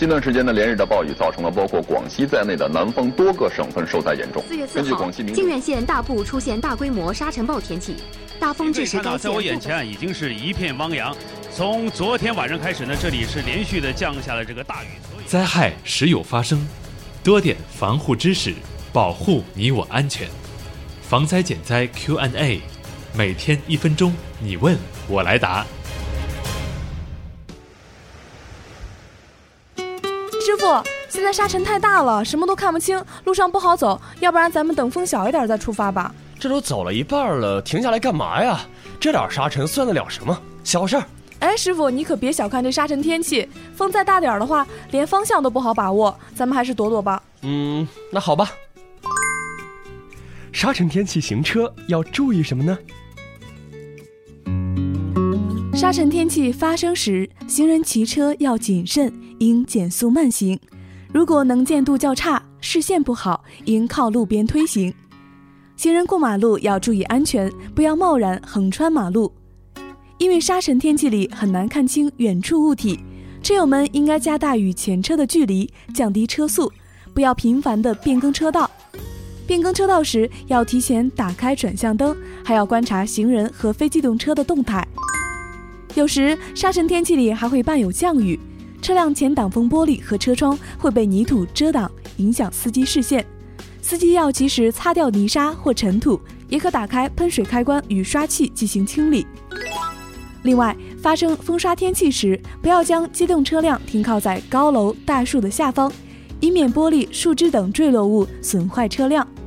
近段时间的连日的暴雨，造成了包括广西在内的南方多个省份受灾严重。 4月4号，靖远县大部出现大规模沙尘暴天气，大风致使该县。 在我眼前已经是一片汪洋。从昨天晚上开始呢，这里是连续的降下了这个大雨。 灾害时有发生，多点防护知识，保护你我安全。防灾减灾 Q&A， 每天1分钟，你问我来答。 师傅，现在沙尘太大了，什么都看不清，路上不好走，要不然咱们等风小一点再出发吧。 这都走了一半了，停下来干嘛呀？这点沙尘算得了什么？小事儿。 哎，师傅，你可别小看这沙尘天气，风再大点的话，连方向都不好把握，咱们还是躲躲吧。 那好吧。沙尘天气行车要注意什么呢？ 沙尘天气发生时，行人骑车要谨慎，应减速慢行。如果能见度较差，视线不好，应靠路边推行。行人过马路要注意安全，不要贸然横穿马路。因为沙尘天气里很难看清远处物体，车友们应该加大与前车的距离，降低车速，不要频繁地变更车道。变更车道时要提前打开转向灯，还要观察行人和非机动车的动态。有时沙尘天气里还会伴有降雨，车辆前挡风玻璃和车窗会被泥土遮挡，影响司机视线。司机要及时擦掉泥沙或尘土，也可打开喷水开关与刷器进行清理。另外，发生风沙天气时，不要将机动车辆停靠在高楼大树的下方，以免玻璃、树枝等坠落物损坏车辆。